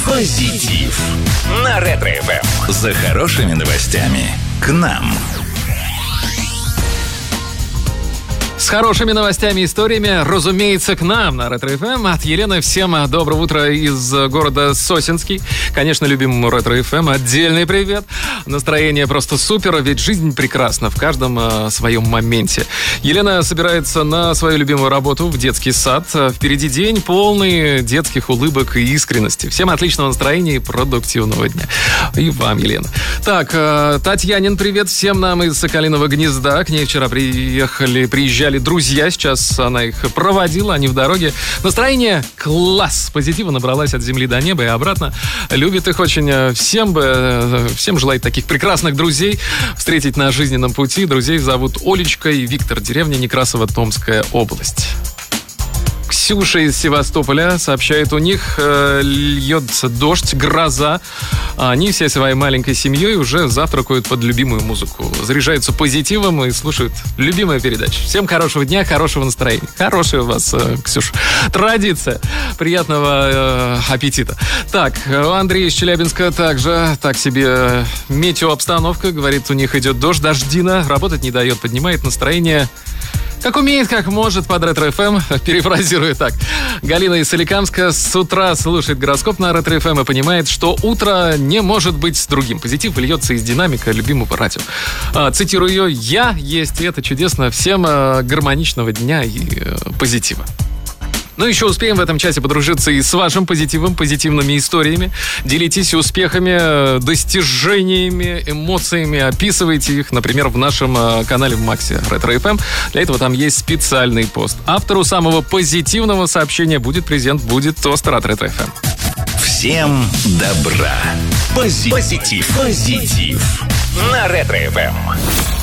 Позитив на Ретро-ФМ. За хорошими новостями к нам. С хорошими новостями и историями, разумеется, к нам на Ретро-ФМ. От Елены всем доброе утро из города Сосенский. Конечно, любимому Ретро-ФМ отдельный привет. Настроение просто супер, ведь жизнь прекрасна в каждом своем моменте. Елена собирается на свою любимую работу в детский сад. Впереди день полный детских улыбок и искренности. Всем отличного настроения и продуктивного дня. И вам, Елена. Так, Татьянин привет всем нам из Соколиного гнезда. К ней вчера приезжали друзья, сейчас она их проводила, они в дороге. Настроение класс, позитива набралась от земли до неба и обратно. Любит их очень. Всем желает таких прекрасных друзей встретить на жизненном пути. Друзей зовут Олечка и Виктор, деревня Некрасово, Томская область. Ксюша из Севастополя сообщает, у них льет дождь, гроза. Они всей своей маленькой семьей уже завтракают под любимую музыку. Заряжаются позитивом и слушают любимую передачу. Всем хорошего дня, хорошего настроения. Хорошая у вас, Ксюша, традиция. Приятного аппетита. Так, Андрей из Челябинска также так себе метеообстановка. Говорит, у них идет дождь, дождина. Работать не дает, поднимает настроение... Как умеет, как может, под Ретро-ФМ. Перефразирую так. Галина из Соликамска с утра слушает гороскоп на Ретро-ФМ и понимает, что утро не может быть другим. Позитив льется из динамика любимого радио. Цитирую ее: «Я есть, и это чудесно. Всем гармоничного дня и позитива». Ну, еще успеем в этом часе подружиться и с вашим позитивом, позитивными историями. Делитесь успехами, достижениями, эмоциями. Описывайте их, например, в нашем канале в Максе Ретро-ФМ. Для этого там есть специальный пост. Автору самого позитивного сообщения будет презент, будет тостер от Ретро-ФМ. Всем добра. Позитив на Ретро-ФМ.